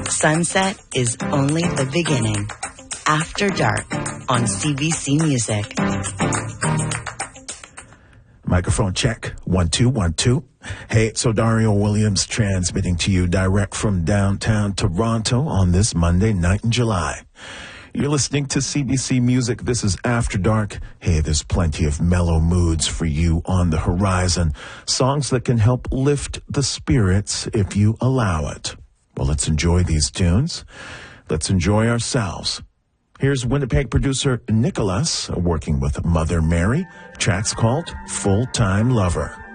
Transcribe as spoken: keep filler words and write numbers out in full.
Sunset is only the beginning. After Dark on C B C Music. Microphone check. One, two, one, two. Hey, it's Dario Williams transmitting to you direct from downtown Toronto on this Monday night in July. You're listening to C B C Music. This is After Dark. Hey, there's plenty of mellow moods for you on the horizon. Songs that can help lift the spirits if you allow it. Well, let's enjoy these tunes. Let's enjoy ourselves. Here's Winnipeg producer Nicholas working with Mother Mary. Track's called Full-Time Lover.